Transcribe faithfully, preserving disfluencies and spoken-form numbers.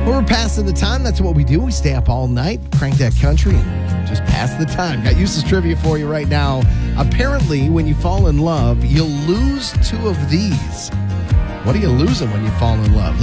Well, we're passing the time. That's what we do. We stay up all night, crank that country, and just pass the time. Got useless trivia for you right now. Apparently, when you fall in love, you'll lose two of these. What are you losing when you fall in love?